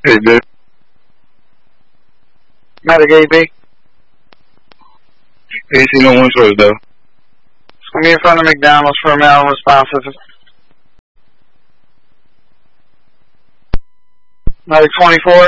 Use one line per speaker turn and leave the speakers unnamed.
Hey, dude.
Medic AB.
AC no one choice, though.
It's going to be in front of McDonald's for a mail responsive. Medic 24.